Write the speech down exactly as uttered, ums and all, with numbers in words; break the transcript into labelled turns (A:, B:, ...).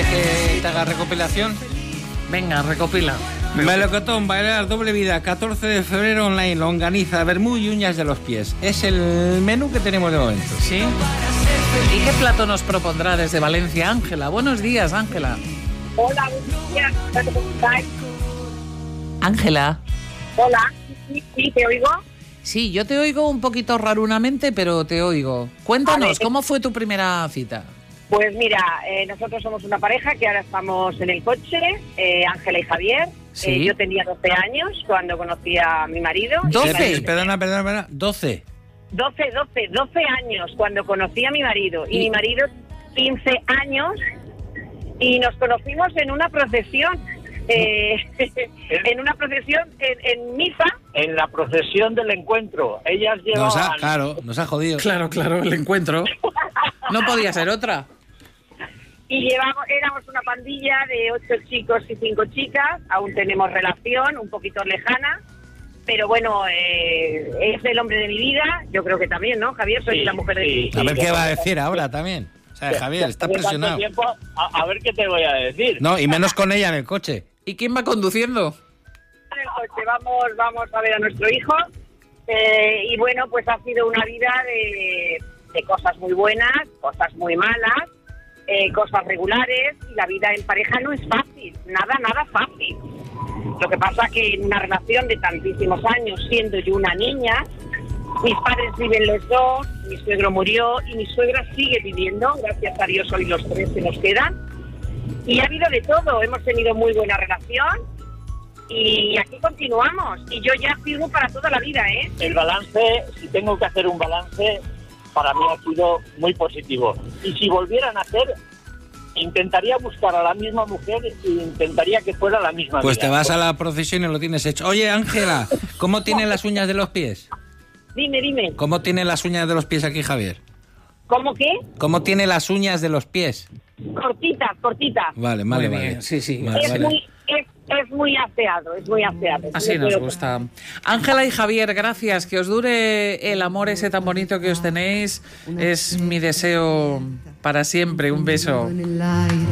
A: ¿Quieres que te haga recopilación?
B: Venga, recopila.
A: Melocotón, bailar, doble vida, catorce de febrero online, longaniza, vermú y uñas de los pies. Es el menú que tenemos de momento.
B: ¿Sí? ¿Y qué plato nos propondrá desde Valencia, Ángela? Buenos días, Ángela.
C: Hola, buenos días. ¿Cómo estáis?
B: Ángela.
C: Hola, sí, sí, ¿te oigo?
B: Sí, yo te oigo un poquito rarunamente, pero te oigo. Cuéntanos,
C: Vale.
B: ¿cómo fue tu primera cita?
C: Pues mira, eh, nosotros somos una pareja que ahora estamos en el coche, eh, Ángela y Javier.
B: Sí.
C: Eh, yo tenía doce años cuando conocí a mi marido.
B: ¿doce?
A: Eh, Perdona, perdona, perdona. doce.
C: doce, doce, doce años cuando conocí a mi marido. Y,
B: Y-
C: mi marido, quince años. Y nos conocimos en una procesión. Eh, en una procesión en, en misa.
D: En la procesión del encuentro. Ellas llevaban...
A: Nos ha, claro, nos ha jodido.
B: Claro, claro, el encuentro. No podía ser otra.
C: Y llevamos, éramos una pandilla de ocho chicos y cinco chicas. Aún tenemos relación, un poquito lejana. Pero bueno, eh, es el hombre de mi vida. Yo creo que también, ¿no, Javier? Soy
D: Sí,
C: la mujer de
D: sí.
C: mi vida.
A: A ver qué va a decir ahora también. O sea, Javier, está
D: Hace tanto
A: presionado.
D: tiempo, a, a ver qué te voy a decir.
A: No, y menos con ella en el coche.
B: ¿Y quién va conduciendo?
C: En el coche vamos, vamos a ver a nuestro hijo. Eh, y bueno, pues ha sido una vida de, de cosas muy buenas, cosas muy malas, eh, cosas regulares. Y la vida en pareja no es fácil, nada, nada fácil. Lo que pasa que en una relación de tantísimos años, siendo yo una niña, mis padres viven los dos, mi suegro murió y mi suegra sigue viviendo, gracias a Dios hoy los tres se nos quedan. Y ha habido de todo, hemos tenido muy buena relación y aquí continuamos. Y yo ya firmo para toda la vida, ¿eh?
D: El balance, si tengo que hacer un balance, para mí ha sido muy positivo. Y si volvieran a hacer, intentaría buscar a la misma mujer e intentaría que fuera la misma
A: Pues
D: vida.
A: te vas a la procesión y lo tienes hecho. Oye, Ángela, ¿cómo tiene las uñas de los pies?
C: Dime, dime,
A: ¿Cómo tiene las uñas de los pies aquí, Javier?
C: ¿cómo qué?
A: ¿Cómo tiene las uñas de los pies?
C: Cortitas, cortitas.
A: Vale, vale,
B: Muy
A: vale.
B: bien, sí, sí.
A: Vale,
C: Es
A: vale.
C: muy, es, es muy aseado, es muy aseado.
B: Así
C: No
B: nos
C: puedo-
B: gusta. Ángela y Javier, gracias. Que os dure el amor ese tan bonito que os tenéis. Es mi deseo para siempre. Un beso.
E: En el aire.